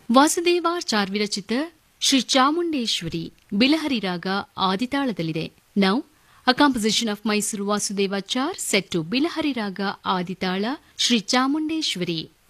ವಾಸುದೇವಾಚಾರ್ ವಿರಚಿತ ಶ್ರೀ ಚಾಮುಂಡೇಶ್ವರಿ ಬಿಲಹರಿ ರಾಗ ಆದಿತಾಳದಲ್ಲಿದೆ. Now a composition of Mysuru Vasudevachar set to Bilahari Raga Aditala Sri Chamundeshwari.